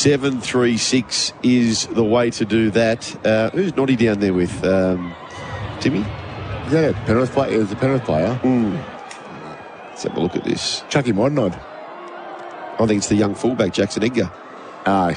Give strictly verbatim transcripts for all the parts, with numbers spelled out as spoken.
seven three six is the way to do that. Uh, who's Noddy down there with? Um, Timmy? Is that a Penrith player? Is it a Penrith player? Mm. Let's have a look at this. Chucky Modnod. I think it's the young fullback, Jackson Edgar. Aye.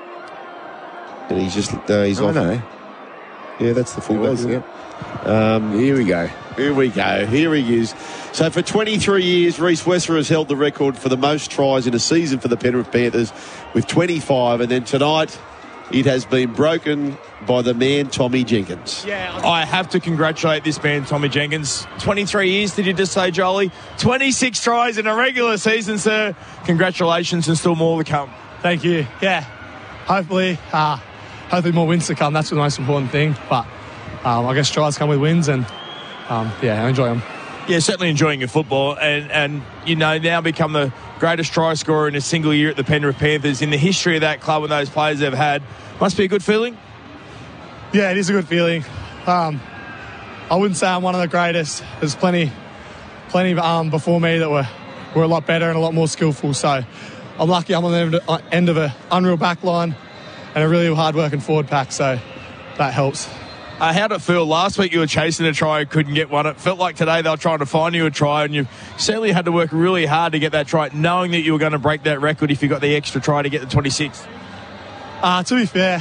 And he's just, uh, he's I off. know. Yeah, that's the fullback. Was, yep. Um, Here we go. Here we go. Here he is. So for twenty-three years, Reece Westfer has held the record for the most tries in a season for the Penrith Panthers with twenty-five. And then tonight, it has been broken by the man, Tommy Jenkins. Yeah, I have to congratulate this man, Tommy Jenkins. twenty-three years, did you just say, Jolie? twenty-six tries in a regular season, sir. Congratulations, and still more to come. Thank you. Yeah, hopefully, uh, hopefully more wins to come. That's the most important thing. But um, I guess tries come with wins, and um, yeah, I enjoy them. Yeah, certainly enjoying your football, and, and you know, now become the greatest try scorer in a single year at the Penrith Panthers in the history of that club and those players they've had. Must be a good feeling. Yeah, it is a good feeling. Um, I wouldn't say I'm one of the greatest. There's plenty, plenty um, before me that were were a lot better and a lot more skillful. So I'm lucky I'm on the end of, end of an unreal back line and a really hard-working forward pack. So that helps. Uh, how did it feel? Last week you were chasing a try and couldn't get one. It felt like today they were trying to find you a try, and you certainly had to work really hard to get that try, knowing that you were going to break that record if you got the extra try to get the twenty-six. Uh, to be fair,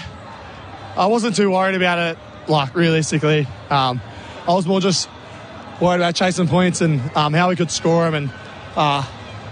I wasn't too worried about it, like, realistically. Um, I was more just worried about chasing points and um, how we could score them. And uh,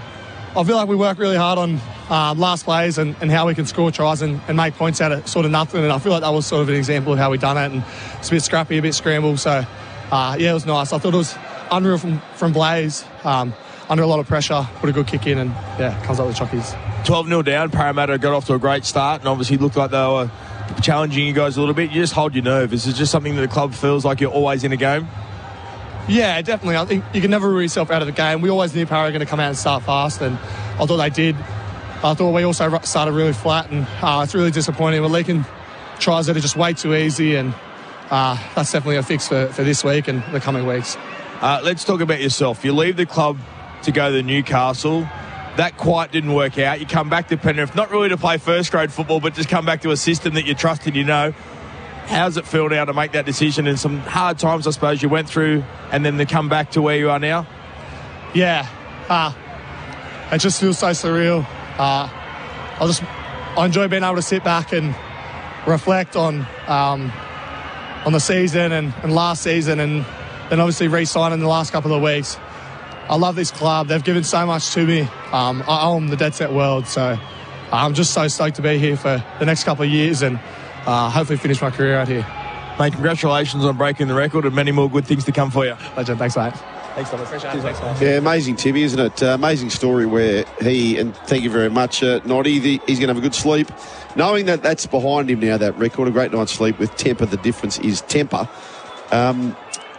I feel like we work really hard on uh, last plays and, and how we can score tries and, and make points out of sort of nothing. And I feel like that was sort of an example of how we done it. And it's a bit scrappy, a bit scrambled. So, uh, yeah, it was nice. I thought it was unreal from, from Blaze. Um, under a lot of pressure, put a good kick in, and, yeah, comes up with chockies. twelve nil down, Parramatta got off to a great start, and obviously looked like they were challenging you guys a little bit. You just hold your nerve. Is it just something that the club feels like you're always in a game? Yeah, definitely. I think you can never rule yourself out of the game. We always knew Parramatta were going to come out and start fast, and I thought they did. I thought we also started really flat, and uh, it's really disappointing. We're leaking tries that are just way too easy, and uh, that's definitely a fix for, for this week and the coming weeks. Uh, let's talk about yourself. You leave the club to go to Newcastle. That quite didn't work out. You come back to Penrith, not really to play first grade football, but just come back to a system that you trusted, you know. How's it feel now to make that decision, and some hard times, I suppose, you went through, and then to come back to where you are now? Yeah. Uh, it just feels so surreal. Uh, I just I enjoy being able to sit back and reflect on um, on the season and, and last season, and then obviously re-sign in the last couple of weeks. I love this club. They've given so much to me. Um, I owe them the dead set world. So I'm just so stoked to be here for the next couple of years and uh, hopefully finish my career out here. Mate, congratulations on breaking the record, and many more good things to come for you. Legend. Thanks, mate. Thanks, Thomas. Appreciate it. Thanks, mate. Yeah, amazing, Timmy, isn't it? Uh, amazing story where he, and thank you very much, uh, Noddy, the, he's going to have a good sleep. Knowing that that's behind him now, that record, a great night's sleep with temper. The difference is temper. Um,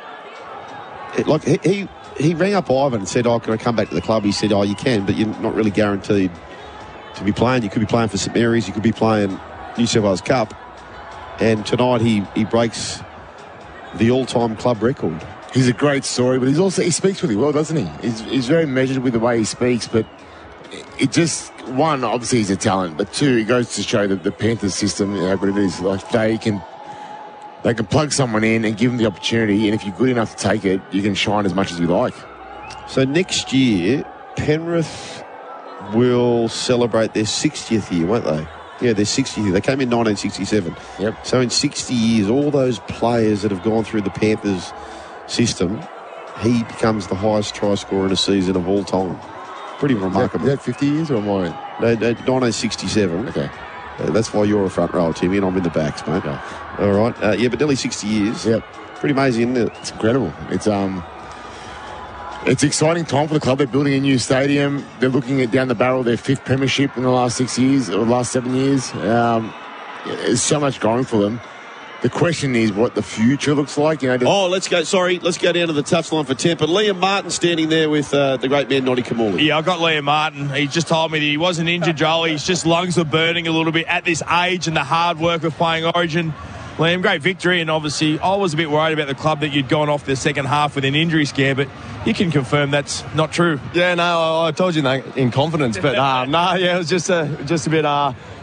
it, like, he... he He rang up Ivan and said, oh, can I come back to the club? He said, oh, you can, but you're not really guaranteed to be playing. You could be playing for St Mary's. You could be playing New South Wales Cup. And tonight he, he breaks the all-time club record. He's a great story, but he's also he speaks really well, doesn't he? He's, he's very measured with the way he speaks, but it just, one, obviously he's a talent, but two, it goes to show that the Panthers system, you know, what it is, like they can... They can plug someone in and give them the opportunity, and if you're good enough to take it, you can shine as much as you like. So next year, Penrith will celebrate their sixtieth year, won't they? Yeah, their sixtieth year. They came in nineteen sixty-seven. Yep. So in sixty years, all those players that have gone through the Panthers system, he becomes the highest try scorer in a season of all time. Pretty remarkable. Is that, is that fifty years or more? No, no, nineteen sixty-seven. Okay. Uh, that's why you're a front row, Timmy, and I'm in the backs, mate. Yeah. All right. Uh, yeah, but nearly sixty years. Yep. Pretty amazing, isn't it? It's incredible. It's um, it's exciting time for the club. They're building a new stadium. They're looking at down the barrel their fifth premiership in the last six years or the last seven years. Um, there's so much going for them. The question is what the future looks like. You know. Does- oh, let's go. Sorry, let's go down to the touchline for Temper. Liam Martin standing there with uh, the great man Noddy Kamali. Yeah, I've got Liam Martin. He just told me that he wasn't injured, Joel. His just lungs were burning a little bit at this age and the hard work of playing Origin. Liam, great victory, and obviously I was a bit worried about the club that you'd gone off the second half with an injury scare, but you can confirm that's not true. Yeah, no, I, I told you that in confidence, but uh, no, yeah, it was just a just a bit. Uh,